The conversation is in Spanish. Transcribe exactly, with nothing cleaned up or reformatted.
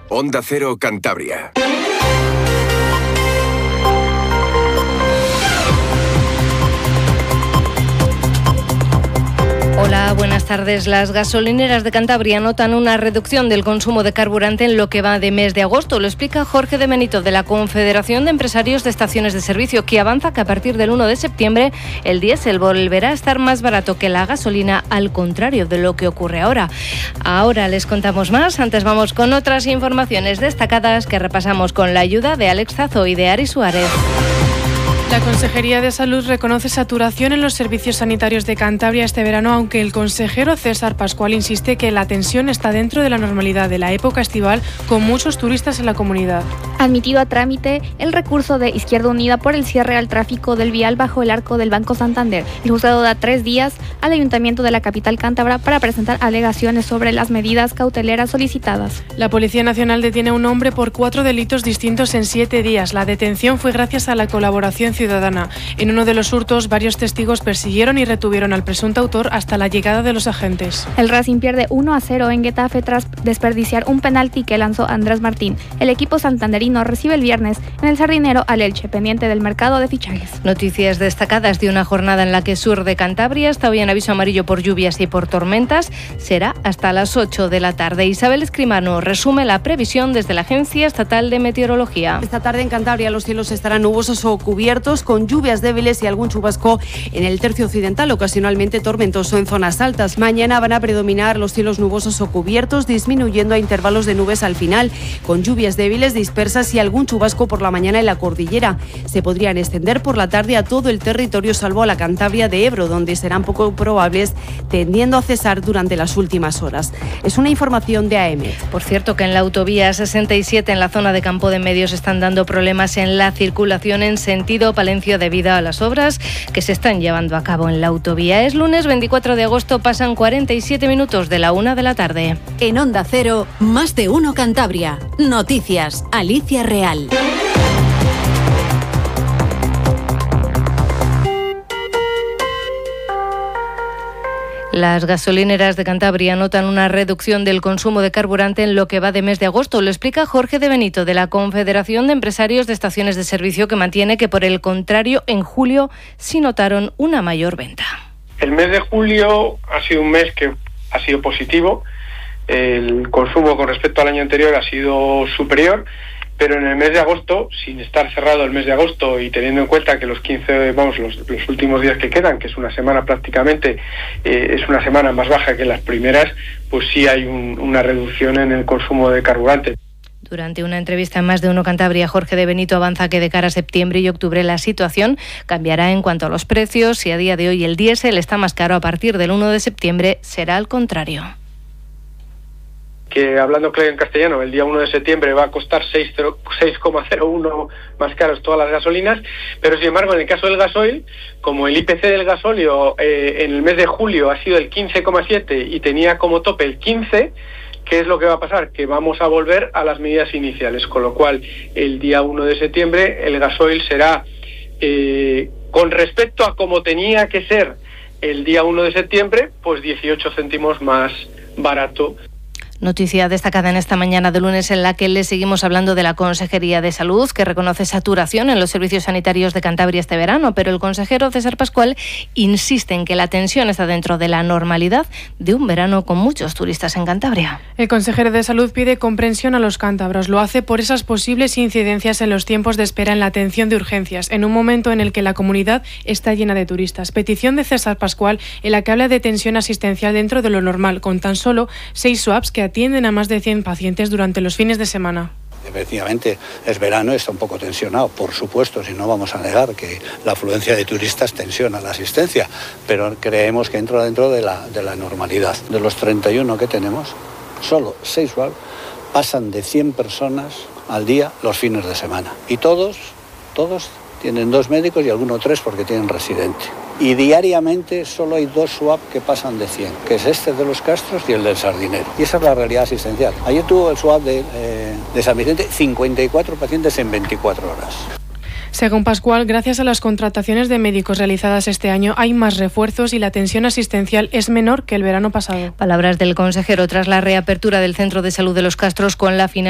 Onda Cero Cantabria. Hola, buenas tardes. Las gasolineras de Cantabria notan una reducción del consumo de carburante en lo que va de mes de agosto. Lo explica Jorge de Benito, de la Confederación de Empresarios de Estaciones de Servicio, que avanza que a partir del uno de septiembre el diésel volverá a estar más barato que la gasolina, al contrario de lo que ocurre ahora. Ahora les contamos más. Antes vamos con otras informaciones destacadas que repasamos con la ayuda de Alex Zazo y de Ari Suárez. La Consejería de Salud reconoce saturación en los servicios sanitarios de Cantabria este verano, aunque el consejero César Pascual insiste que la tensión está dentro de la normalidad de la época estival, con muchos turistas en la comunidad. Admitido a trámite el recurso de Izquierda Unida por el cierre al tráfico del vial bajo el arco del Banco Santander. El juzgado da tres días al Ayuntamiento de la capital cántabra para presentar alegaciones sobre las medidas cautelares solicitadas. La Policía Nacional detiene a un hombre por cuatro delitos distintos en siete días. La detención fue gracias a la colaboración ciudadana. En uno de los hurtos, varios testigos persiguieron y retuvieron al presunto autor hasta la llegada de los agentes. El Racing pierde uno a cero en Getafe tras desperdiciar un penalti que lanzó Andrés Martín. El equipo santanderino recibe el viernes en el Sardinero al Elche, pendiente del mercado de fichajes. Noticias destacadas de una jornada en la que sur de Cantabria está hoy en aviso amarillo por lluvias y por tormentas. Será hasta las ocho de la tarde. Isabel Escrimano resume la previsión desde la Agencia Estatal de Meteorología. Esta tarde en Cantabria los cielos estarán nubosos o cubiertos, con lluvias débiles y algún chubasco en el tercio occidental, ocasionalmente tormentoso en zonas altas. Mañana van a predominar los cielos nubosos o cubiertos, disminuyendo a intervalos de nubes al final, con lluvias débiles dispersas y algún chubasco por la mañana en la cordillera. Se podrían extender por la tarde a todo el territorio, salvo a la Cantabria de Ebro, donde serán poco probables, tendiendo a cesar durante las últimas horas. Es una información de A M. Por cierto, que en la autovía sesenta y siete, en la zona de Campo de Medios, están dando problemas en la circulación en sentido Palencia debido a las obras que se están llevando a cabo en la autovía. Es lunes veinticuatro de agosto, pasan cuarenta y siete minutos de la una de la tarde. En Onda Cero, más de uno Cantabria. Noticias, Alicia Real. Las gasolineras de Cantabria notan una reducción del consumo de carburante en lo que va de mes de agosto. Lo explica Jorge de Benito, de la Confederación de Empresarios de Estaciones de Servicio, que mantiene que, por el contrario, en julio sí notaron una mayor venta. El mes de julio ha sido un mes que ha sido positivo. El consumo con respecto al año anterior ha sido superior, pero en el mes de agosto, sin estar cerrado el mes de agosto y teniendo en cuenta que los quince, vamos, los, los últimos días que quedan, que es una semana prácticamente, eh, es una semana más baja que las primeras, pues sí hay un, una reducción en el consumo de carburante. Durante una entrevista en Más de Uno Cantabria, Jorge de Benito avanza que de cara a septiembre y octubre la situación cambiará en cuanto a los precios. Si a día de hoy el diésel está más caro, a partir del uno de septiembre será al contrario. Que hablando claro en castellano, el día uno de septiembre va a costar seis coma cero uno más caros todas las gasolinas, pero sin embargo en el caso del gasoil, como el I P C del gasóleo eh, en el mes de julio ha sido el quince coma siete y tenía como tope el quince, ¿qué es lo que va a pasar? Que vamos a volver a las medidas iniciales, con lo cual el día uno de septiembre el gasoil será, eh, con respecto a como tenía que ser el día uno de septiembre, pues dieciocho céntimos más barato. Noticia destacada en esta mañana de lunes, en la que le seguimos hablando de la Consejería de Salud, que reconoce saturación en los servicios sanitarios de Cantabria este verano, pero el consejero César Pascual insiste en que la tensión está dentro de la normalidad de un verano con muchos turistas en Cantabria. El consejero de Salud pide comprensión a los cántabros. Lo hace por esas posibles incidencias en los tiempos de espera en la atención de urgencias, en un momento en el que la comunidad está llena de turistas. Petición de César Pascual, en la que habla de tensión asistencial dentro de lo normal, con tan solo seis swaps que atienden a más de cien pacientes durante los fines de semana. Efectivamente, es verano, está un poco tensionado, por supuesto, si no vamos a negar que la afluencia de turistas tensiona la asistencia, pero creemos que entra dentro de la, de la normalidad. De los treinta y uno que tenemos, solo seis pasan de cien personas al día los fines de semana. Y todos, todos tienen dos médicos y algunos tres porque tienen residente. Y diariamente solo hay dos swap que pasan de cien, que es este de los Castros y el del Sardinero. Y esa es la realidad asistencial. Ayer tuvo el swap de, eh, de San Vicente cincuenta y cuatro pacientes en veinticuatro horas. Según Pascual, gracias a las contrataciones de médicos realizadas este año, hay más refuerzos y la tensión asistencial es menor que el verano pasado. Palabras del consejero tras la reapertura del Centro de Salud de los Castros con la final